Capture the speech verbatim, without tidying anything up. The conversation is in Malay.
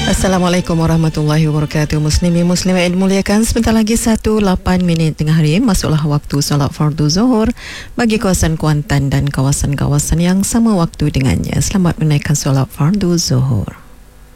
Assalamualaikum warahmatullahi wabarakatuh. Muslimi muslimat yang dimuliakan, sebentar lagi satu lapan minit tengah hari masuklah waktu solat fardu zuhur bagi kawasan Kuantan dan kawasan-kawasan yang sama waktu dengannya. Selamat menaikkan solat fardu zuhur.